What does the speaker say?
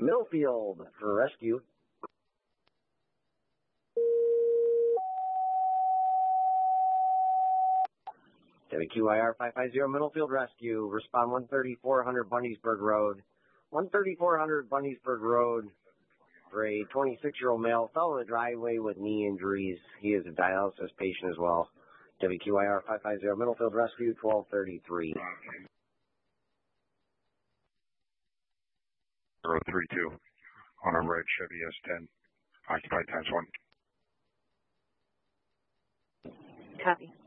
Millfield for rescue. WQIR 550 Middlefield Rescue. Respond 13400 Bundiesburg Road. 13400 Bundiesburg Road for a 26-year-old male fell in the driveway with knee injuries. He is a dialysis patient as well. WQIR 550 Middlefield Rescue 1233. 032 on a red Chevy S10. Occupied ×1. Copy.